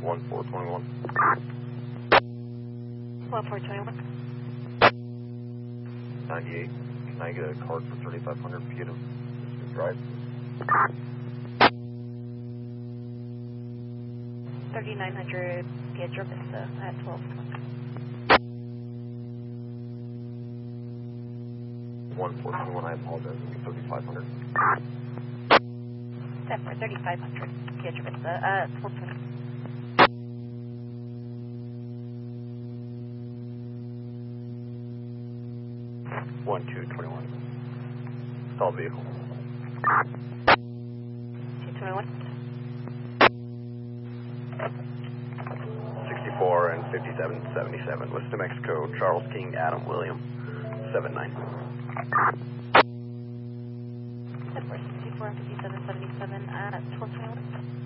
1421. 1421. 98. Can I get a card for 3500 to get him to drive? 3900 Piedra Vista at 1220. 1421, I apologize. It'll be 3500. Step for 3500 Piedra Vista at 1220. 1221. Stalled vehicle. 221. 64 and 5777, west of Mexico, Charles King, Adam William, 79. Step for 64 and 5777 at 1221.